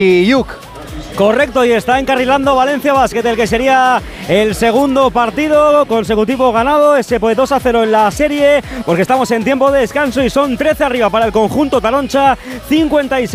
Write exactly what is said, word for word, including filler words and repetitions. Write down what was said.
y Yuk. Correcto, y está encarrilando Valencia Basket, el que sería el segundo partido consecutivo ganado, ese pues dos a cero en la serie, porque estamos en tiempo de descanso y son trece arriba para el conjunto Taloncha, cincuenta y seis